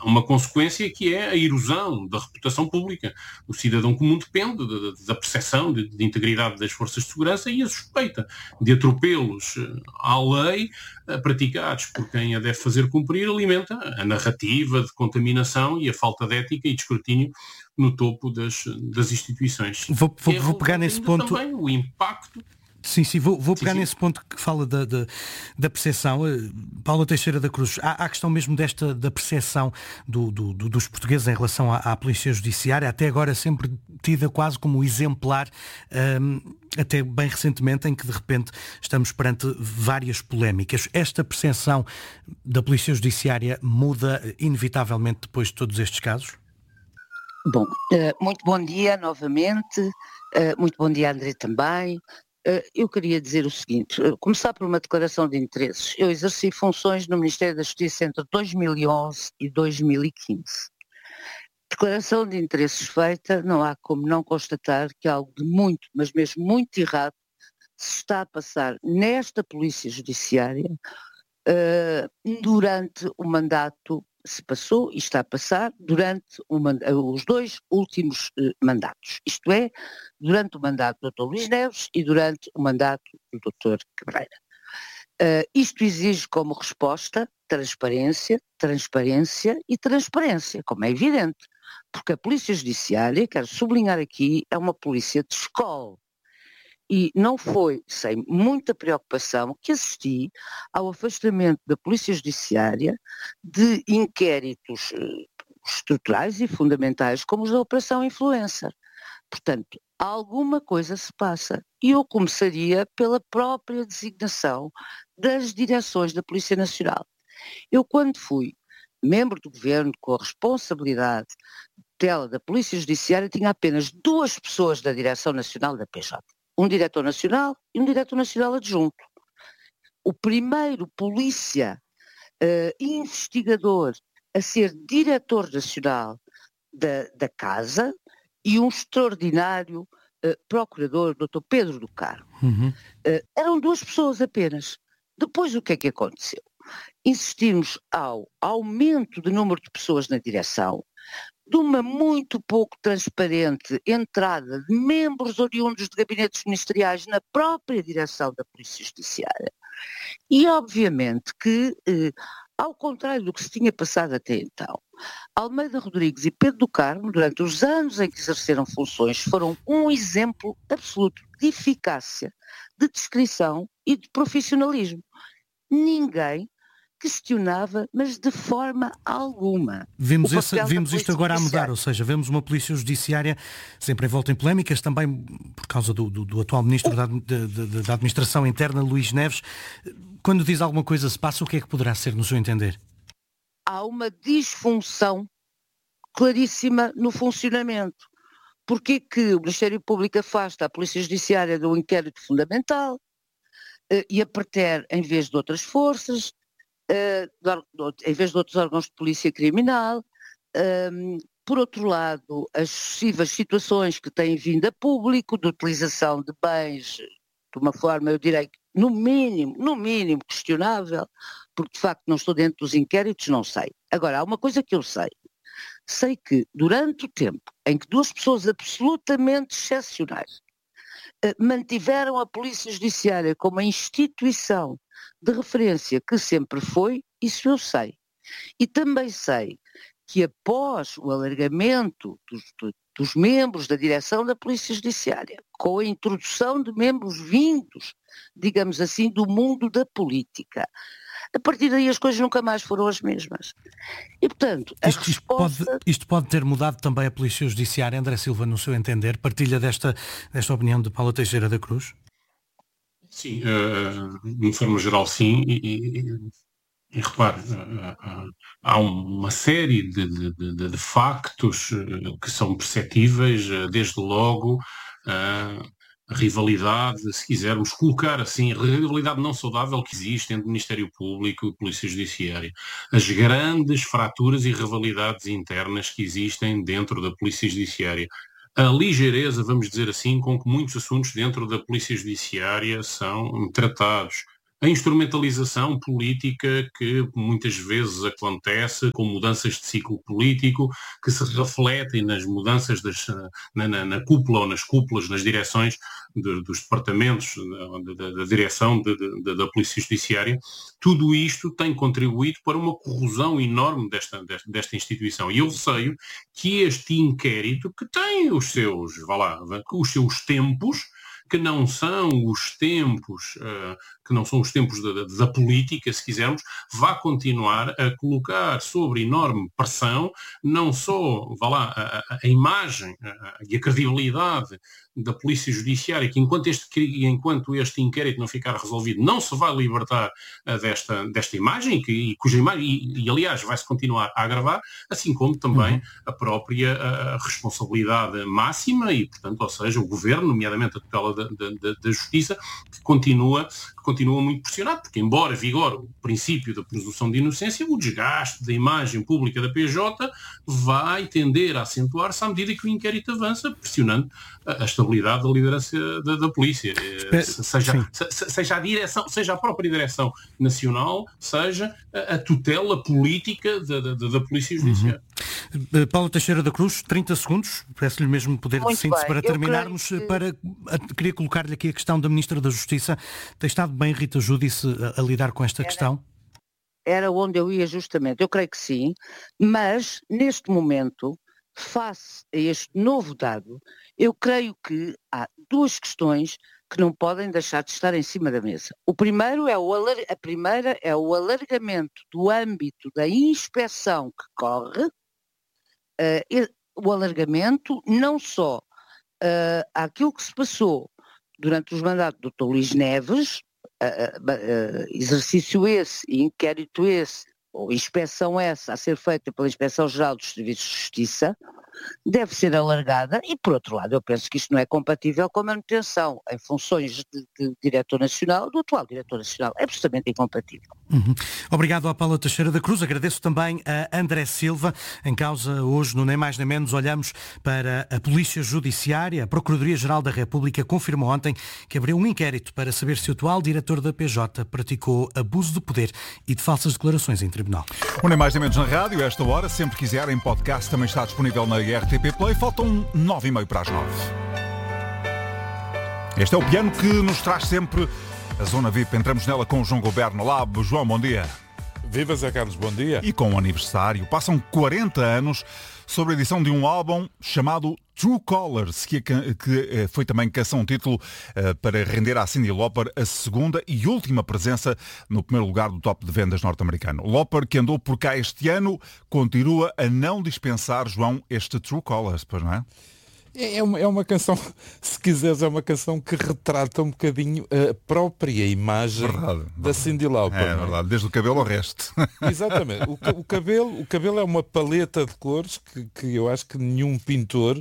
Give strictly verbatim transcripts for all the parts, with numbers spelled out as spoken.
uma consequência que é a erosão da reputação pública. O cidadão comum depende de, de, da percepção de, de integridade das forças de segurança e a suspeita de atropelos à lei praticados por quem a deve fazer cumprir alimenta a narrativa de contaminação e a falta de ética e de escrutínio no topo das, das instituições. Vou, vou, vou pegar nesse ponto. Também o impacto. Sim, sim, vou, vou pegar sim, sim. nesse ponto que fala da, da, da percepção. Paula Teixeira da Cruz, há, há a questão mesmo desta da percepção do, do, do, dos portugueses em relação à, à Polícia Judiciária, até agora sempre tida quase como exemplar, um, até bem recentemente, em que de repente estamos perante várias polémicas. Esta percepção da Polícia Judiciária muda inevitavelmente depois de todos estes casos? Bom, muito bom dia novamente, muito bom dia André também. Eu queria dizer o seguinte, começar por uma declaração de interesses. Eu exerci funções no Ministério da Justiça entre dois mil e onze e dois mil e quinze. Declaração de interesses feita, não há como não constatar que algo de muito, mas mesmo muito errado, se está a passar nesta Polícia Judiciária uh, durante o mandato, se passou e está a passar durante o, os dois últimos uh, mandatos. Isto é, durante o mandato do doutor Luís Neves e durante o mandato do doutor Cabreira. Uh, isto exige como resposta transparência, transparência e transparência, como é evidente. Porque a Polícia Judiciária, quero sublinhar aqui, é uma polícia de escola. E não foi sem muita preocupação que assisti ao afastamento da Polícia Judiciária de inquéritos estruturais e fundamentais como os da Operação Influencer. Portanto, alguma coisa se passa. E eu começaria pela própria designação das direções da Polícia Nacional. Eu, quando fui membro do governo com a responsabilidade dela da Polícia Judiciária, tinha apenas duas pessoas da Direção Nacional da P J. Um diretor nacional e um diretor nacional adjunto. O primeiro polícia uh, investigador a ser diretor nacional da, da Casa e um extraordinário uh, procurador, doutor Pedro do Carmo. Uhum. Uh, eram duas pessoas apenas. Depois o que é que aconteceu? Insistimos ao aumento de número de pessoas na direção, de uma muito pouco transparente entrada de membros oriundos de gabinetes ministeriais na própria direção da Polícia Judiciária. E obviamente que, eh, ao contrário do que se tinha passado até então, Almeida Rodrigues e Pedro do Carmo, durante os anos em que exerceram funções, foram um exemplo absoluto de eficácia, de descrição e de profissionalismo. Ninguém questionava, mas de forma alguma. Vimos, esse, vimos isto agora a mudar, ou seja, vemos uma Polícia Judiciária sempre envolta em polémicas, também por causa do, do, do atual Ministro da, de, de, da Administração Interna, Luís Neves. Quando diz alguma coisa se passa, o que é que poderá ser, no seu entender? Há uma disfunção claríssima no funcionamento. Porquê que o Ministério Público afasta a Polícia Judiciária do inquérito fundamental e a Preter em vez de outras forças, Uh, em vez de outros órgãos de polícia criminal, um, por outro lado, as sucessivas situações que têm vindo a público, de utilização de bens de uma forma, eu direi, no mínimo, no mínimo questionável, porque de facto não estou dentro dos inquéritos, não sei. Agora, há uma coisa que eu sei. Sei que durante o tempo em que duas pessoas absolutamente excepcionais uh, mantiveram a Polícia Judiciária como uma instituição de referência que sempre foi, isso eu sei. E também sei que após o alargamento dos, dos membros da direção da Polícia Judiciária, com a introdução de membros vindos, digamos assim, do mundo da política, a partir daí as coisas nunca mais foram as mesmas. E, portanto, a isto, isto, resposta... pode, isto pode ter mudado também a Polícia Judiciária, André Silva, no seu entender? Partilha desta, desta opinião de Paula Teixeira da Cruz? Sim, uh, de forma geral sim, e, e, e repare, uh, uh, há uma série de, de, de, de factos uh, que são perceptíveis, uh, desde logo uh, a rivalidade, se quisermos colocar assim, a rivalidade não saudável que existe entre o Ministério Público e Polícia Judiciária, as grandes fraturas e rivalidades internas que existem dentro da Polícia Judiciária, a ligeireza, vamos dizer assim, com que muitos assuntos dentro da Polícia Judiciária são tratados. a instrumentalização política que muitas vezes acontece com mudanças de ciclo político que se refletem nas mudanças das, na, na, na cúpula ou nas cúpulas, nas direções de, dos departamentos, da, da, da direção de, de, da Polícia Judiciária. Tudo isto tem contribuído para uma corrosão enorme desta, desta, desta instituição. E eu receio que este inquérito, que tem os seus, vá lá, os seus tempos, que não são os tempos, uh, que não são os tempos da, da, da política, se quisermos, vá continuar a colocar sobre enorme pressão, não só, vá lá, a, a imagem a, e a credibilidade da Polícia Judiciária, que enquanto este, enquanto este inquérito não ficar resolvido, não se vai libertar uh, desta, desta imagem, que, e, cuja imagem, e, e aliás vai-se continuar a agravar, assim como também uhum. a própria a responsabilidade máxima e, portanto, ou seja, o Governo, nomeadamente a tutela da, da, da Justiça, que continua, que continua muito pressionado, porque embora vigore o princípio da presunção de inocência, o desgaste da imagem pública da P J vai tender a acentuar-se à medida que o inquérito avança, pressionando a, a estabilidade da liderança da, da polícia, seja, se, seja a direção, seja a própria direção nacional, seja a, a tutela política da, da, da Polícia Judiciária. Uhum. Paulo Teixeira da Cruz, trinta segundos, peço-lhe mesmo poder Muito de síntese bem. para terminarmos. Que... Para, queria colocar-lhe aqui a questão da Ministra da Justiça. Tem estado bem, Rita Giudice, a, a lidar com esta era, questão? Era onde eu ia justamente, eu creio que sim, mas neste momento, face a este novo dado, eu creio que há duas questões que não podem deixar de estar em cima da mesa. O primeiro é o alar... A primeira é o alargamento do âmbito da inspeção que corre, uh, o alargamento não só uh, àquilo que se passou durante os mandatos do doutor Luís Neves, uh, uh, uh, exercício esse, inquérito esse, ou inspeção essa a ser feita pela Inspeção-Geral dos Serviços de Justiça, deve ser alargada e, por outro lado, eu penso que isto não é compatível com a manutenção em funções de, de Diretor Nacional, do atual Diretor Nacional. É absolutamente incompatível. Uhum. Obrigado à Paula Teixeira da Cruz. Agradeço também a André Silva. Em causa hoje, no Nem Mais Nem Menos, olhamos para a Polícia Judiciária. A Procuradoria-Geral da República confirmou ontem que abriu um inquérito para saber se o atual diretor da P J praticou abuso de poder e de falsas declarações em tribunal. O Nem Mais Nem Menos na rádio, esta hora, sempre quiser, em podcast, também está disponível na R T P Play. Faltam nove e meio para as nove. Este é o piano que nos traz sempre a Zona V I P. Entramos nela com o João Goberno. Olá, João, bom dia. Viva, Zé Carlos, bom dia. E com o aniversário, passam quarenta anos sobre a edição de um álbum chamado True Colours, que, que foi também canção-título uh, para render à Cyndi Lauper a segunda e última presença no primeiro lugar do top de vendas norte-americano. Lauper, que andou por cá este ano, continua a não dispensar, João, este True Colours, pois não é? É uma, é uma canção, se quiseres, é uma canção que retrata um bocadinho a própria imagem verdade, da verdade. Cyndi Lauper. É verdade, desde o cabelo ao resto. Exatamente. O, o, cabelo, o cabelo é uma paleta de cores que, que eu acho que nenhum pintor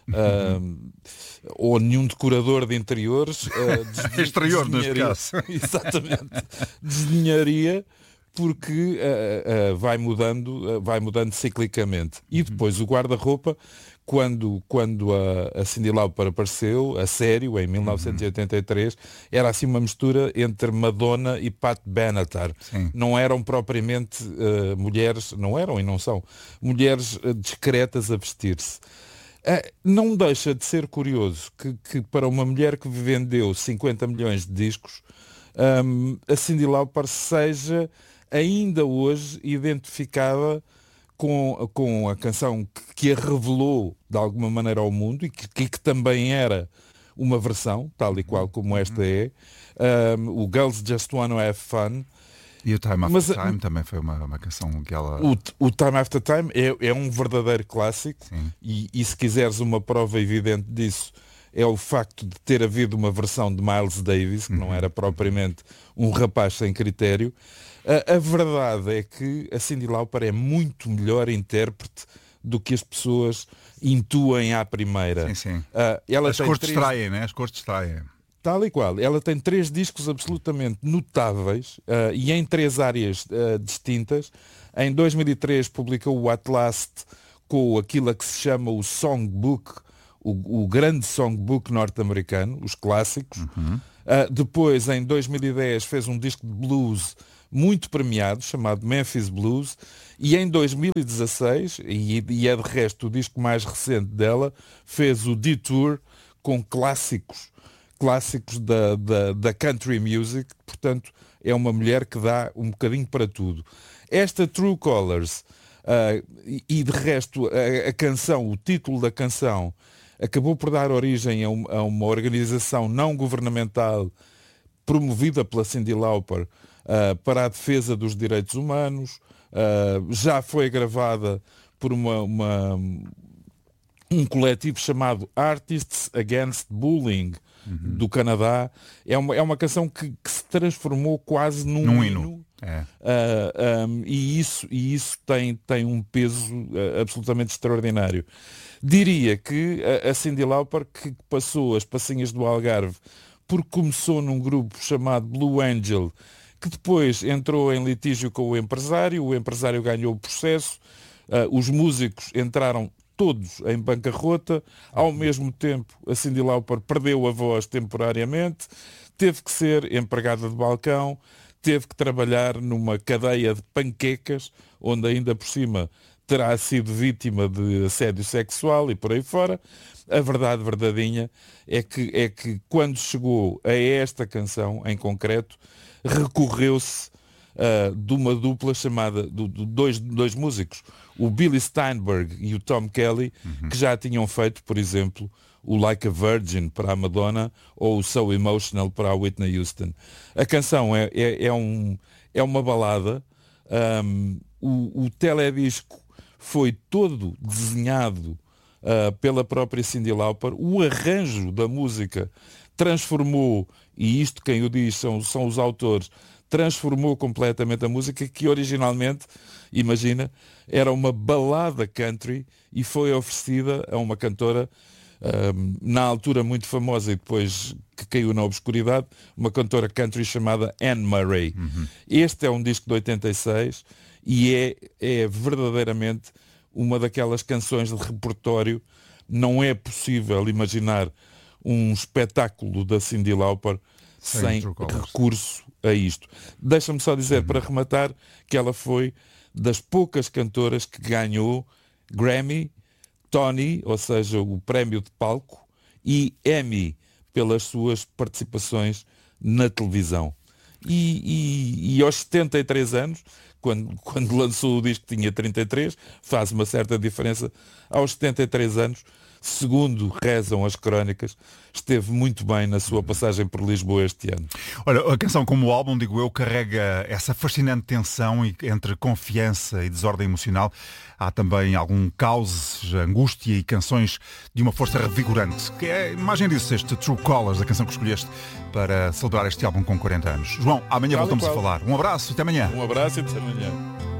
uh, ou nenhum decorador de interiores uh, exterior, neste caso. Exatamente. Desenharia, porque uh, uh, vai mudando, uh, vai mudando ciclicamente. E depois o guarda-roupa, quando, quando a, a Cyndi Lauper apareceu, a sério, em mil novecentos e oitenta e três, era assim uma mistura entre Madonna e Pat Benatar. Sim. Não eram propriamente uh, mulheres, não eram e não são, mulheres uh, discretas a vestir-se. Uh, não deixa de ser curioso que, que para uma mulher que vendeu cinquenta milhões de discos, um, a Cyndi Lauper seja ainda hoje identificada com, com a canção que, que a revelou de alguma maneira ao mundo e que, que, que também era uma versão, tal e qual como esta é, um, o Girls Just Wanna Have Fun. E o Time After Mas, Time também foi uma, uma canção que ela... O, o Time After Time é, é um verdadeiro clássico e, e se quiseres uma prova evidente disso é o facto de ter havido uma versão de Miles Davis, que uhum. não era propriamente um rapaz sem critério. A, a verdade é que a Cyndi Lauper é muito melhor intérprete do que as pessoas intuem à primeira. Sim, sim. Uh, ela as tem cores três... distraem, né? As cores distraem. Tal e qual. Ela tem três discos absolutamente notáveis uh, e em três áreas uh, distintas. Em dois mil e três publicou o At Last com aquilo a que se chama o Songbook, o, o grande songbook norte-americano, os clássicos. Uhum. Uh, depois, em dois mil e dez, fez um disco de blues muito premiado, chamado Memphis Blues, e em dois mil e dezasseis, e, e é de resto o disco mais recente dela, fez o Detour com clássicos, clássicos da, da, da country music. Portanto, é uma mulher que dá um bocadinho para tudo. Esta True Colors, uh, e, e de resto a, a canção, o título da canção, acabou por dar origem a, um, a uma organização não governamental promovida pela Cyndi Lauper uh, para a defesa dos direitos humanos. Uh, já foi gravada por uma, uma, um coletivo chamado Artists Against Bullying, uhum, do Canadá. É uma, é uma canção que, que se transformou quase num, num hino. hino. É. Uh, um, e isso, e isso tem, tem um peso uh, absolutamente extraordinário. Diria que a, a Cyndi Lauper, que passou as passinhas do Algarve porque começou num grupo chamado Blue Angel, que depois entrou em litígio com o empresário, o empresário ganhou o processo, uh, os músicos entraram todos em bancarrota, ao mesmo tempo a Cyndi Lauper perdeu a voz temporariamente, teve que ser empregada de balcão, teve que trabalhar numa cadeia de panquecas, onde ainda por cima terá sido vítima de assédio sexual e por aí fora. A verdade verdadeinha é que, é que quando chegou a esta canção em concreto, recorreu-se uh, de uma dupla chamada, de, de dois, dois músicos, o Billy Steinberg e o Tom Kelly, uhum, que já tinham feito, por exemplo, o Like a Virgin para a Madonna ou o So Emotional para a Whitney Houston. A canção é, é, é, um, é uma balada. Um, o, o teledisco foi todo desenhado uh, pela própria Cyndi Lauper. O arranjo da música transformou, e isto quem o diz são, são os autores, transformou completamente a música, que originalmente, imagina, era uma balada country e foi oferecida a uma cantora um, na altura muito famosa e depois que caiu na obscuridade, uma cantora country chamada Anne Murray. Uhum. Este é um disco de oitenta e seis e é, é verdadeiramente uma daquelas canções de repertório. Não é possível imaginar um espetáculo da Cyndi Lauper sem, sem recurso a isto. Deixa-me só dizer, uhum, para rematar, que ela foi das poucas cantoras que ganhou Grammy, Tony, ou seja, o prémio de palco, e Emmy pelas suas participações na televisão. E, e, e aos setenta e três anos, quando, quando lançou o disco tinha trinta e três, faz uma certa diferença, aos setenta e três anos, segundo rezam as crónicas, esteve muito bem na sua passagem por Lisboa este ano. Olha, a canção, como o álbum, digo eu, carrega essa fascinante tensão entre confiança e desordem emocional. Há também algum caos, angústia e canções de uma força revigorante, que é a imagem disso, este True Colors, a canção que escolheste para celebrar este álbum com quarenta anos. João, amanhã voltamos a falar. Um abraço, até amanhã. Um abraço e até amanhã.